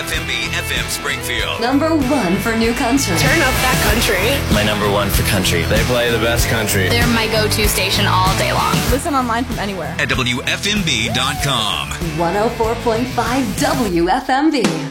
FMB FM Springfield. Number 1 for new country. Turn up that country. My number 1 for country. They play the best country. They're my go-to station all day long. Listen online from anywhere. At WFMB.com. 104.5 WFMB.